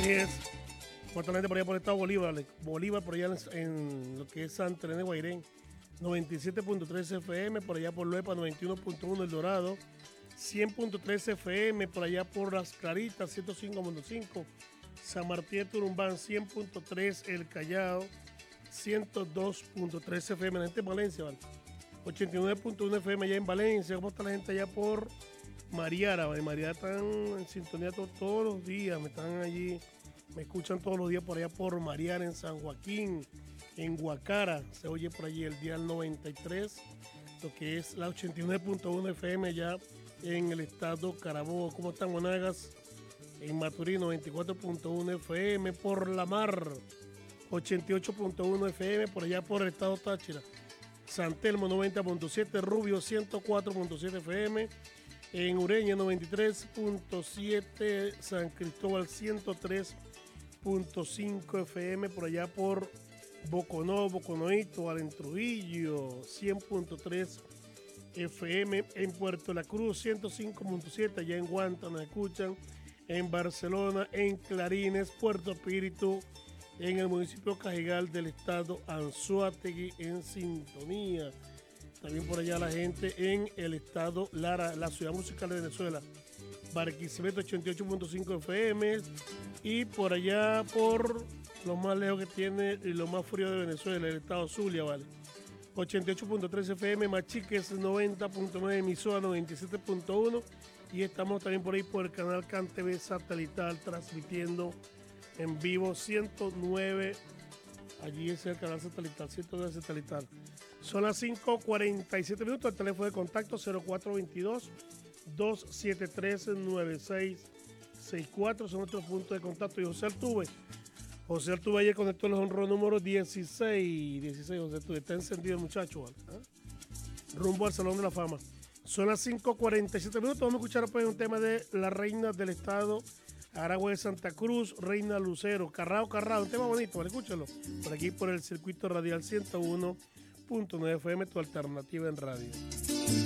es. ¿Cuánta gente por allá por el estado Bolívar? Bolívar por allá en lo que es Santa Elena de Guairén. 97.3 FM, por allá por Luepa, 91.1 El Dorado. 100.3 FM, por allá por Las Claritas, 105.5. San Martín de Turumbán, 100.3 El Callao. 102.3 FM, la gente en Valencia, ¿vale? 89.1 FM allá en Valencia. ¿Cómo está la gente allá por Mariara? ¿Vale? Mariara están en sintonía todos los días, me están allí, me escuchan todos los días por allá por Mariara, en San Joaquín, en Guacara, se oye por allí el dial 93, lo que es la 89.1 FM allá en el estado Carabobo. ¿Cómo están, Monagas? En Maturín, 94.1 FM por La Mar, 88.1 FM por allá por el estado Táchira. San Telmo 90.7, Rubio 104.7 FM, en Ureña 93.7, San Cristóbal 103.5 FM, por allá por Boconó, Boconoito, Trujillo 100.3 FM, en Puerto La Cruz 105.7, allá en Guanta nos escuchan, en Barcelona, en Clarines, Puerto Espíritu, en el municipio Cajigal del estado Anzoátegui en sintonía. También por allá la gente en el estado Lara, la ciudad musical de Venezuela. Barquisimeto 88.5 FM y por allá por lo más lejos que tiene y lo más frío de Venezuela, el estado Zulia, ¿vale? 88.3 FM, Machiques 90.9, Misoa 97.1 y estamos también por ahí por el canal CanTV satelital transmitiendo en vivo 109, allí es el canal satelital, 109 satelital. Son las 5:47 minutos, el teléfono de contacto 0422-273-9664, son nuestros puntos de contacto. Y José Altuve ayer conectó el honrón número 16, José Altuve, está encendido el muchacho, ¿vale? Rumbo al Salón de la Fama. Son las 5:47 minutos, vamos a escuchar pues un tema de la reina del estado Aragua de Santa Cruz, Reina Lucero, Carrao, un tema bonito, ¿vale? Escúchalo. Por aquí por el circuito radial 101.9 FM, tu alternativa en radio.